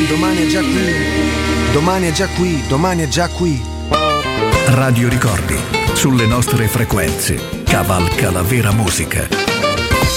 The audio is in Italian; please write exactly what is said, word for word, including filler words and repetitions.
domani è già qui, domani è già qui, domani è già qui. Radio Ricordi, sulle nostre frequenze, cavalca la vera musica.